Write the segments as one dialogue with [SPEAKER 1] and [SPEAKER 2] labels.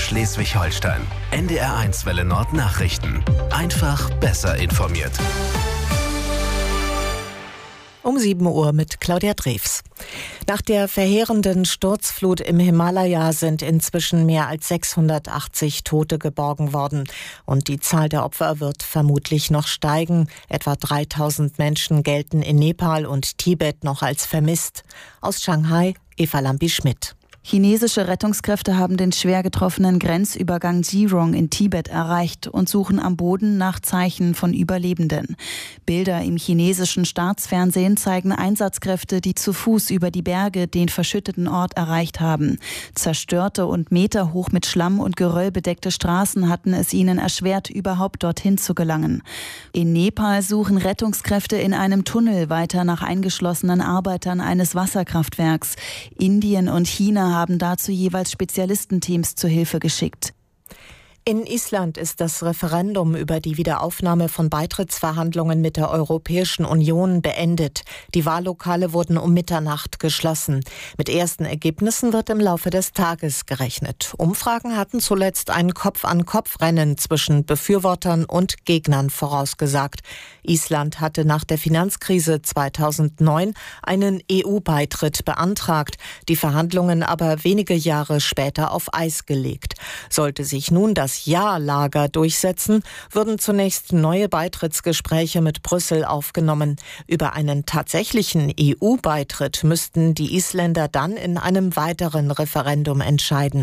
[SPEAKER 1] Schleswig-Holstein. NDR1 Welle Nord Nachrichten. Einfach besser informiert.
[SPEAKER 2] Um 7 Uhr mit Claudia Drews. Nach der verheerenden Sturzflut im Himalaya sind inzwischen mehr als 680 Tote geborgen worden. Und die Zahl der Opfer wird vermutlich noch steigen. Etwa 3000 Menschen gelten in Nepal und Tibet noch als vermisst. Aus Shanghai, Eva Lambi-Schmidt.
[SPEAKER 3] Chinesische Rettungskräfte haben den schwer getroffenen Grenzübergang Jirong in Tibet erreicht und suchen am Boden nach Zeichen von Überlebenden. Bilder im chinesischen Staatsfernsehen zeigen Einsatzkräfte, die zu Fuß über die Berge den verschütteten Ort erreicht haben. Zerstörte und meterhoch mit Schlamm und Geröll bedeckte Straßen hatten es ihnen erschwert, überhaupt dorthin zu gelangen. In Nepal suchen Rettungskräfte in einem Tunnel weiter nach eingeschlossenen Arbeitern eines Wasserkraftwerks. Indien und China haben dazu jeweils Spezialistenteams zur Hilfe geschickt.
[SPEAKER 2] In Island ist das Referendum über die Wiederaufnahme von Beitrittsverhandlungen mit der Europäischen Union beendet. Die Wahllokale wurden um Mitternacht geschlossen. Mit ersten Ergebnissen wird im Laufe des Tages gerechnet. Umfragen hatten zuletzt ein Kopf-an-Kopf-Rennen zwischen Befürwortern und Gegnern vorausgesagt. Island hatte nach der Finanzkrise 2009 einen EU-Beitritt beantragt, die Verhandlungen aber wenige Jahre später auf Eis gelegt. Sollte sich nun das Ja-Lager durchsetzen, würden zunächst neue Beitrittsgespräche mit Brüssel aufgenommen. Über einen tatsächlichen EU-Beitritt müssten die Isländer dann in einem weiteren Referendum entscheiden.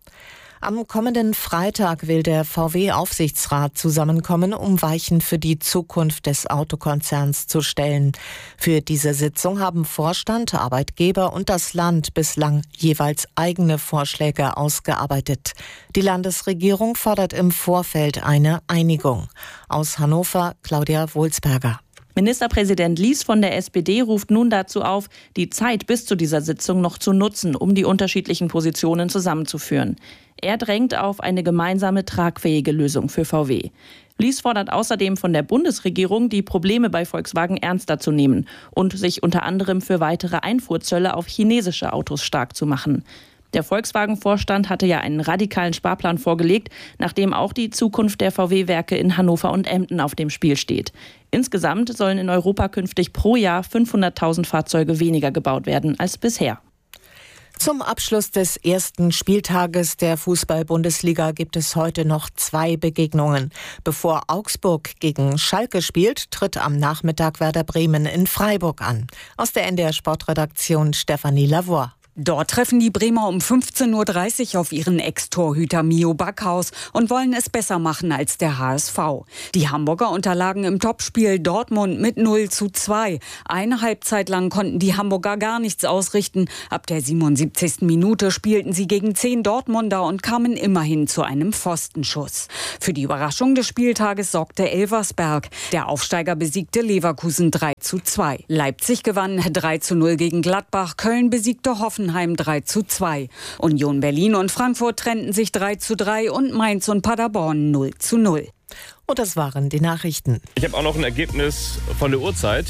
[SPEAKER 2] Am kommenden Freitag will der VW-Aufsichtsrat zusammenkommen, um Weichen für die Zukunft des Autokonzerns zu stellen. Für diese Sitzung haben Vorstand, Arbeitgeber und das Land bislang jeweils eigene Vorschläge ausgearbeitet. Die Landesregierung fordert im Vorfeld eine Einigung. Aus Hannover, Claudia Wohlsberger.
[SPEAKER 4] Ministerpräsident Lies von der SPD ruft nun dazu auf, die Zeit bis zu dieser Sitzung noch zu nutzen, um die unterschiedlichen Positionen zusammenzuführen. Er drängt auf eine gemeinsame, tragfähige Lösung für VW. Lies fordert außerdem von der Bundesregierung, die Probleme bei Volkswagen ernster zu nehmen und sich unter anderem für weitere Einfuhrzölle auf chinesische Autos stark zu machen. Der Volkswagen-Vorstand hatte ja einen radikalen Sparplan vorgelegt, nachdem auch die Zukunft der VW-Werke in Hannover und Emden auf dem Spiel steht. Insgesamt sollen in Europa künftig pro Jahr 500.000 Fahrzeuge weniger gebaut werden als bisher.
[SPEAKER 2] Zum Abschluss des ersten Spieltages der Fußball-Bundesliga gibt es heute noch 2 Begegnungen. Bevor Augsburg gegen Schalke spielt, tritt am Nachmittag Werder Bremen in Freiburg an. Aus der NDR-Sportredaktion Stefanie Lavoie.
[SPEAKER 5] Dort treffen die Bremer um 15.30 Uhr auf ihren Ex-Torhüter Mio Backhaus und wollen es besser machen als der HSV. Die Hamburger unterlagen im Topspiel Dortmund mit 0:2. Eine Halbzeit lang konnten die Hamburger gar nichts ausrichten. Ab der 77. Minute spielten sie gegen 10 Dortmunder und kamen immerhin zu einem Pfostenschuss. Für die Überraschung des Spieltages sorgte Elversberg. Der Aufsteiger besiegte Leverkusen 3:2. Leipzig gewann 3:0 gegen Gladbach. Köln besiegte Hoffenheim 3:2. Union Berlin und Frankfurt trennten sich 3:3 und Mainz und Paderborn 0:0.
[SPEAKER 2] Und das waren die Nachrichten.
[SPEAKER 6] Ich habe auch noch ein Ergebnis von der Uhrzeit.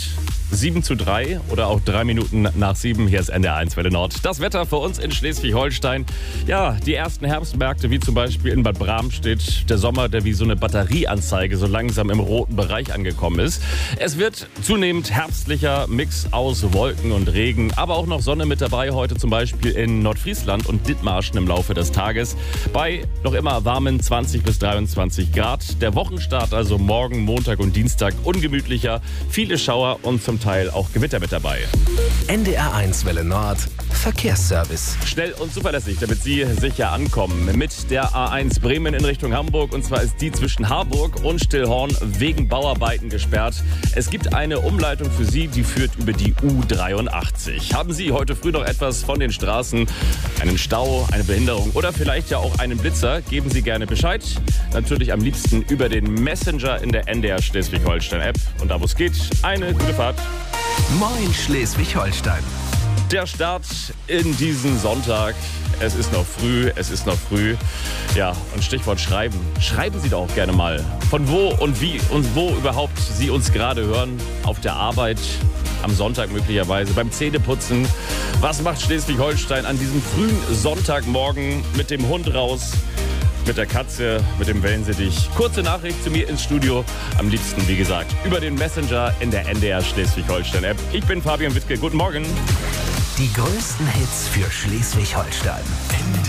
[SPEAKER 6] 7:03 oder auch 3 Minuten nach 7. Hier ist NDR1 Welle Nord. Das Wetter für uns in Schleswig-Holstein. Ja, die ersten Herbstmärkte, wie zum Beispiel in Bad Bramstedt. Der Sommer, der wie so eine Batterieanzeige so langsam im roten Bereich angekommen ist. Es wird zunehmend herbstlicher, Mix aus Wolken und Regen. Aber auch noch Sonne mit dabei heute zum Beispiel in Nordfriesland und Dithmarschen im Laufe des Tages. Bei noch immer warmen 20 bis 23 Grad. Der Wochenstart also morgen, Montag und Dienstag ungemütlicher. Viele Schauer und zum Teil auch Gewitter mit dabei.
[SPEAKER 1] NDR1 Welle Nord Verkehrsservice.
[SPEAKER 6] Schnell und zuverlässig, damit Sie sicher ankommen. Mit der A1 Bremen in Richtung Hamburg. Und zwar ist die zwischen Harburg und Stillhorn wegen Bauarbeiten gesperrt. Es gibt eine Umleitung für Sie, die führt über die U83. Haben Sie heute früh noch etwas von den Straßen, einen Stau, eine Behinderung oder vielleicht ja auch einen Blitzer? Geben Sie gerne Bescheid. Natürlich am liebsten über den Messenger in der NDR Schleswig-Holstein-App. Und da, wo es geht, eine gute Fahrt.
[SPEAKER 1] Moin Schleswig-Holstein.
[SPEAKER 6] Der Start in diesen Sonntag. Es ist noch früh. Ja, und Stichwort Schreiben. Schreiben Sie doch auch gerne mal, von wo und wie und wo überhaupt Sie uns gerade hören. Auf der Arbeit, am Sonntag möglicherweise, beim Zähneputzen. Was macht Schleswig-Holstein an diesem frühen Sonntagmorgen mit dem Hund raus? mit der Katze, mit dem Wellensittich. Kurze Nachricht zu mir ins Studio. Am liebsten, wie gesagt, über den Messenger in der NDR Schleswig-Holstein-App. Ich bin Fabian Wittke. Guten Morgen.
[SPEAKER 1] Die größten Hits für Schleswig-Holstein.